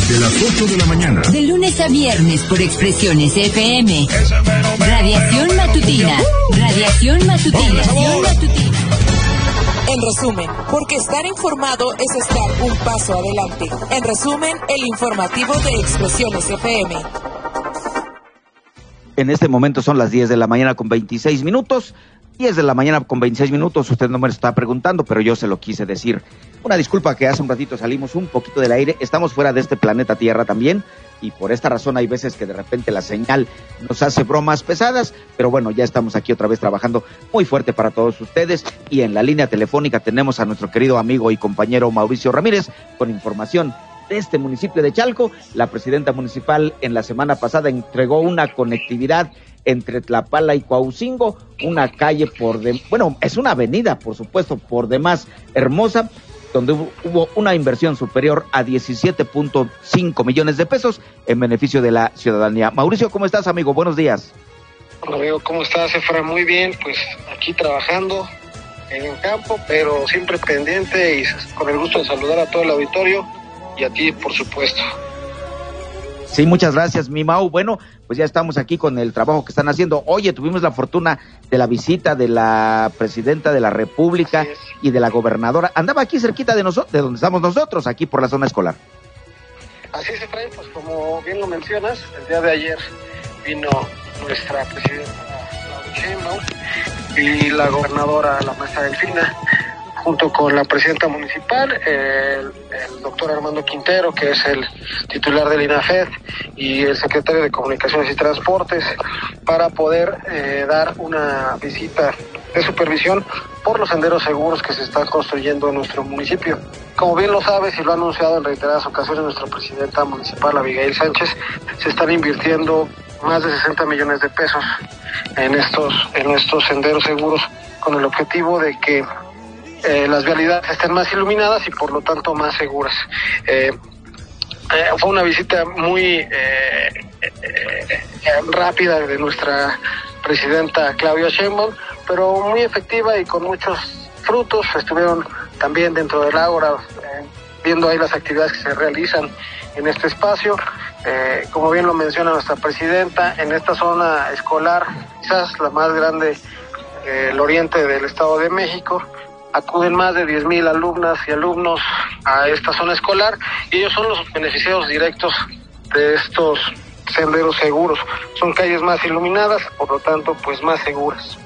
Desde las 8 de la mañana. De lunes a viernes por Expresiones FM. Radiación matutina. Radiación matutina. En resumen, porque estar informado es estar un paso adelante. En resumen, el informativo de Expresiones FM. En este momento son las 10 de la mañana con 26 minutos. 10 de la mañana con 26 minutos, usted no me lo está preguntando, pero yo se lo quise decir. Una disculpa que hace un ratito salimos un poquito del aire, estamos fuera de este planeta Tierra también, y por esta razón hay veces que de repente la señal nos hace bromas pesadas, pero bueno, ya estamos aquí otra vez trabajando muy fuerte para todos ustedes, y en la línea telefónica tenemos a nuestro querido amigo y compañero Mauricio Ramírez, con información de este municipio de Chalco. La presidenta municipal en la semana pasada entregó una conectividad entre Tlapala y Cuauhcingo, una calle es una avenida, por supuesto, por demás hermosa, donde hubo una inversión superior a 17.5 millones de pesos en beneficio de la ciudadanía. Mauricio, ¿cómo estás, amigo? Buenos días. Hola, amigo, ¿cómo estás, Efra? Muy bien, pues aquí trabajando en el campo, pero siempre pendiente y con el gusto de saludar a todo el auditorio y a ti, por supuesto. Sí, muchas gracias, mi Mau. Bueno, pues ya estamos aquí con el trabajo que están haciendo. Oye, tuvimos la fortuna de la visita de la presidenta de la República y de la gobernadora. Andaba aquí cerquita de nosotros, de donde estamos nosotros, aquí por la zona escolar. Así es, Efraín, pues como bien lo mencionas, el día de ayer vino nuestra presidenta Claudia Sheinbaum y la gobernadora, la maestra Delfina, junto con la presidenta municipal, el doctor Armando Quintero, que es el titular del INAFED, y el secretario de Comunicaciones y Transportes, para poder dar una visita de supervisión por los senderos seguros que se están construyendo en nuestro municipio. Como bien lo sabes y lo ha anunciado en reiteradas ocasiones nuestra presidenta municipal, Abigail Sánchez, se están invirtiendo más de 60 millones de pesos en estos senderos seguros, con el objetivo de que las vialidades estén más iluminadas y por lo tanto más seguras. Fue una visita muy rápida de nuestra presidenta Claudia Sheinbaum, pero muy efectiva y con muchos frutos. Estuvieron también dentro del ágora viendo ahí las actividades que se realizan en este espacio. Como bien lo menciona nuestra presidenta, en esta zona escolar, quizás la más grande del oriente del Estado de México, acuden más de 10,000 alumnas y alumnos a esta zona escolar, y ellos son los beneficiados directos de estos senderos seguros. Son calles más iluminadas, por lo tanto, pues más seguras.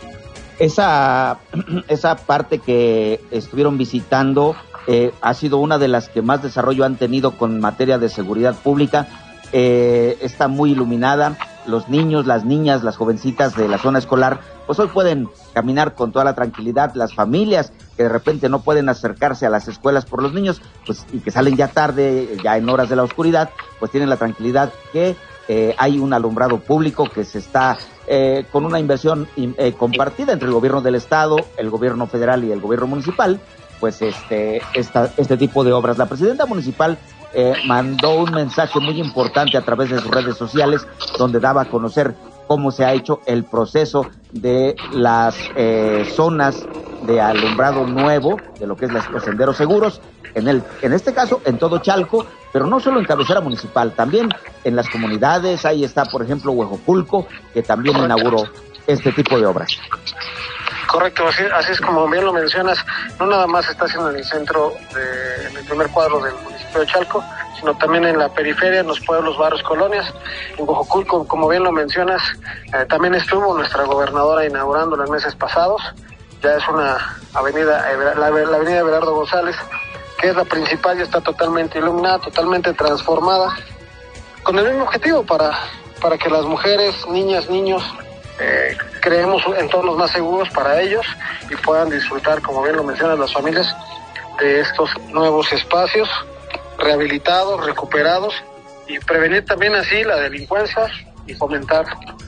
Esa parte que estuvieron visitando ha sido una de las que más desarrollo han tenido con materia de seguridad pública. Está muy iluminada. Los niños, las niñas, las jovencitas de la zona escolar, pues hoy pueden caminar con toda la tranquilidad. Las familias que de repente no pueden acercarse a las escuelas por los niños, pues, y que salen ya tarde, ya en horas de la oscuridad, pues tienen la tranquilidad que hay un alumbrado público que se está con una inversión compartida entre el gobierno del estado, el gobierno federal y el gobierno municipal, pues este tipo de obras. La presidenta municipal mandó un mensaje muy importante a través de sus redes sociales, donde daba a conocer cómo se ha hecho el proceso de las zonas de alumbrado nuevo, de lo que es los senderos seguros, en este caso en todo Chalco, pero no solo en cabecera municipal, también en las comunidades. Ahí está, por ejemplo, Huejotzingo, que también inauguró este tipo de obras. Correcto, así es como bien lo mencionas. No nada más está haciendo en el centro, en el primer cuadro del municipio de Chalco, sino también en la periferia, en los pueblos, barrios, colonias. En Huejotzingo, como bien lo mencionas, también estuvo nuestra gobernadora inaugurando en meses pasados. Ya es una avenida, la avenida Everardo González, que es la principal, ya está totalmente iluminada, totalmente transformada, con el mismo objetivo para que las mujeres, niñas, niños, creemos entornos más seguros para ellos y puedan disfrutar, como bien lo mencionan las familias, de estos nuevos espacios rehabilitados, recuperados, y prevenir también así la delincuencia y fomentar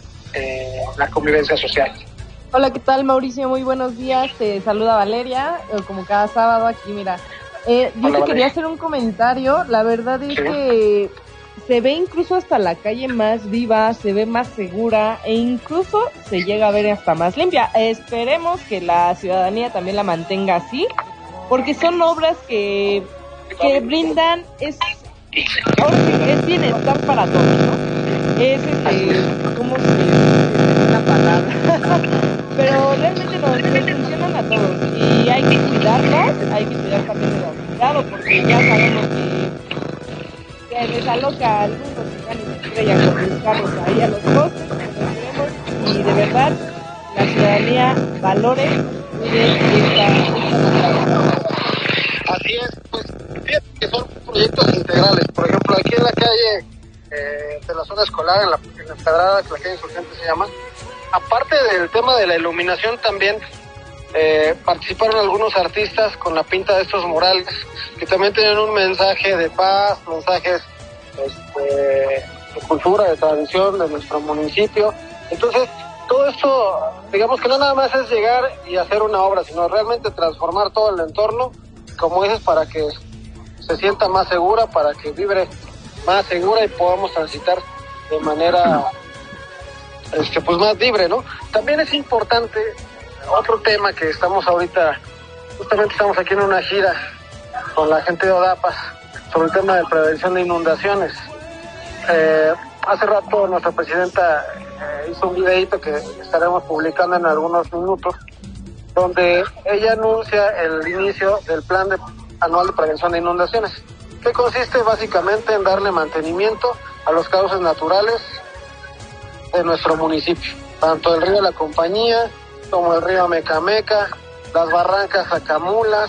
la convivencia social. Hola, ¿qué tal, Mauricio? Muy buenos días, te saluda Valeria, como cada sábado aquí, mira. Yo quería hacer un comentario. La verdad es que se ve incluso hasta la calle más viva, se ve más segura e incluso se llega a ver hasta más limpia. Esperemos que la ciudadanía también la mantenga así, porque son obras que brindan ahora sí, es bienestar para todos, ¿no? Es ¿cómo se dice la palabra? Pero realmente nos funcionan a todos y hay que cuidarlos, hay que cuidar también el alumbrado, porque ya sabemos que se desaloca algunos y se estrellan con sus carros ahí a los postes, y de verdad la ciudadanía valore esta. Así es, pues fíjate que son proyectos integrales. Por ejemplo, aquí en la calle de la zona escolar, en la Empedrada, que la calle Insurgente se llama, aparte del tema de la iluminación, también participaron algunos artistas con la pinta de estos murales, que también tienen un mensaje de paz, mensajes de cultura, de tradición de nuestro municipio. Entonces, todo esto, digamos que no nada más es llegar y hacer una obra, sino realmente transformar todo el entorno, como dices, para que se sienta más segura, para que vibre más segura y podamos transitar de manera pues más libre, ¿no? También es importante otro tema que estamos ahorita, justamente estamos aquí en una gira con la gente de ODAPAS sobre el tema de prevención de inundaciones. Hace rato nuestra presidenta hizo un videito que estaremos publicando en algunos minutos, donde ella anuncia el inicio del plan anual de prevención de inundaciones, que consiste básicamente en darle mantenimiento a los cauces naturales de nuestro municipio, tanto el río La Compañía como el río Mecameca, las barrancas Acamulas,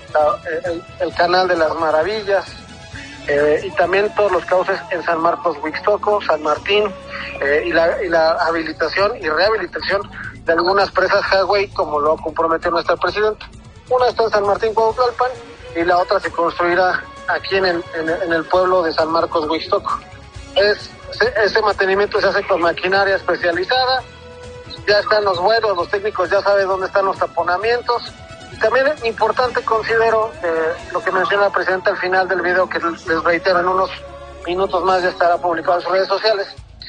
el canal de las Maravillas, y también todos los cauces en San Marcos Huixtoco, San Martín, y la habilitación y rehabilitación de algunas presas Highway, como lo comprometió nuestra presidenta. Una está en San Martín Cuautlalpan y la otra se construirá aquí en el pueblo de San Marcos Huixtoco. Ese mantenimiento se hace con maquinaria especializada, ya están los vuelos, los técnicos ya saben dónde están los taponamientos. Y también es importante, considero, lo que menciona la presidenta al final del video, que les reitero, en unos minutos más ya estará publicado en sus redes sociales,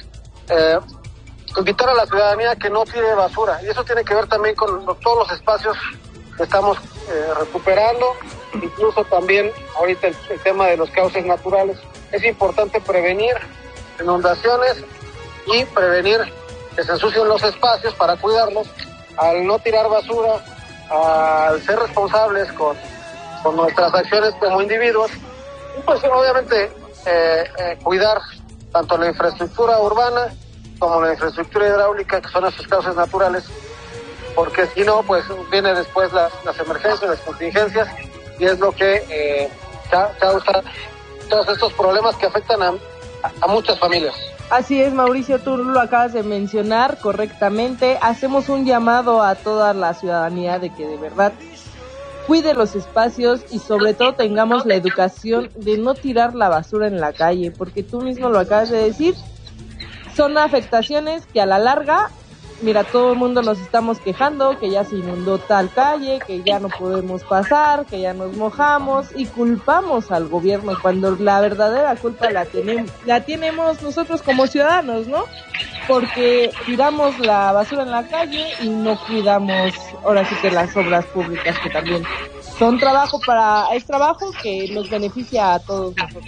invitar a la ciudadanía que no tire basura, y eso tiene que ver también con todos los espacios que estamos recuperando, incluso también ahorita el tema de los cauces naturales. Es importante prevenir inundaciones y prevenir que se ensucien los espacios para cuidarlos, al no tirar basura, al ser responsables con nuestras acciones como individuos, y pues obviamente cuidar tanto la infraestructura urbana como la infraestructura hidráulica, que son esos cauces naturales, porque si no, pues viene después las emergencias, las contingencias, y es lo que causa todos estos problemas que afectan a muchas familias. Así es, Mauricio, tú lo acabas de mencionar correctamente. Hacemos un llamado a toda la ciudadanía de que de verdad cuide los espacios y sobre todo tengamos la educación de no tirar la basura en la calle, porque tú mismo lo acabas de decir, son afectaciones que a la larga, mira, todo el mundo nos estamos quejando que ya se inundó tal calle, que ya no podemos pasar, que ya nos mojamos y culpamos al gobierno cuando la verdadera culpa la tenemos nosotros como ciudadanos, ¿no? Porque tiramos la basura en la calle y no cuidamos ahora sí que las obras públicas, que también son trabajo que nos beneficia a todos nosotros.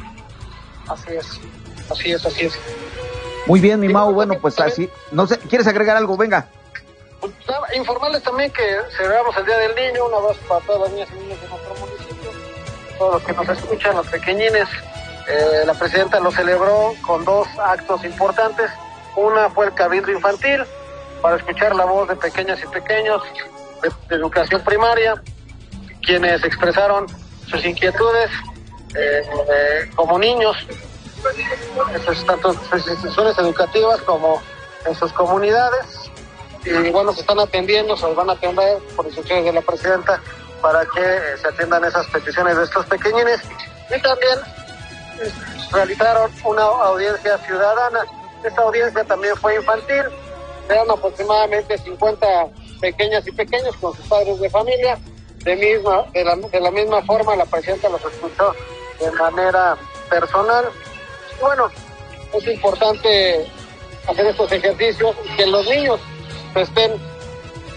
Así es. Muy bien, mi Mau, bueno, pues así, no sé, ¿quieres agregar algo? Venga. Pues, informarles también que celebramos el Día del Niño, un abrazo para todas las niñas y niños de nuestro municipio, todos los que nos escuchan, los pequeñines. La presidenta lo celebró con 2 actos importantes. Una fue el cabildo infantil, para escuchar la voz de pequeñas y pequeños de educación primaria, quienes expresaron sus inquietudes como niños, tanto en sus instituciones educativas como en sus comunidades, y bueno, se están atendiendo, se van a atender por instrucciones de la presidenta para que se atiendan esas peticiones de estos pequeñines. Y también realizaron una audiencia ciudadana. Esta audiencia también fue infantil, eran aproximadamente 50 pequeñas y pequeños con sus padres de familia. De la misma forma, la presidenta los escuchó de manera personal. Bueno, es importante hacer estos ejercicios, que los niños se estén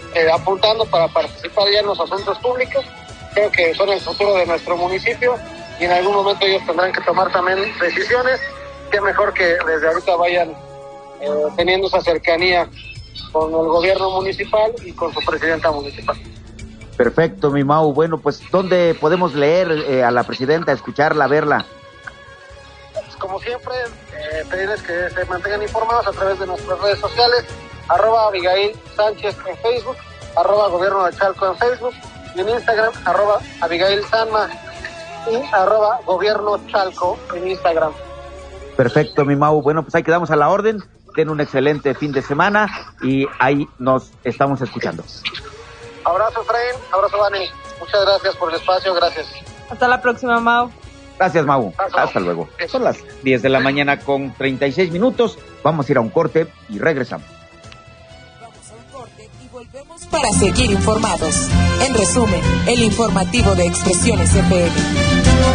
apuntando para participar ya en los asuntos públicos. Creo que son el futuro de nuestro municipio y en algún momento ellos tendrán que tomar también decisiones. Qué mejor que desde ahorita vayan teniendo esa cercanía con el gobierno municipal y con su presidenta municipal. Perfecto, mi Mau. Bueno, pues, ¿dónde podemos leer a la presidenta, escucharla, verla? Pues, como siempre, pedirles que se mantengan informados a través de nuestras redes sociales, @Abigail Sánchez en Facebook, @Gobierno de Chalco en Facebook, y en Instagram, @Abigail Sanma y @Gobierno Chalco en Instagram. Perfecto, mi Mau. Bueno, pues ahí quedamos a la orden. Ten un excelente fin de semana y ahí nos estamos escuchando. Abrazo, Efraín. Abrazo, Dani. Muchas gracias por el espacio. Gracias. Hasta la próxima, Mau. Gracias, Mau. Hasta luego. Son las 10 de la mañana con 36 minutos. Vamos a ir a un corte y regresamos. Vamos a un corte y volvemos para seguir informados. En resumen, el informativo de Expresiones FM.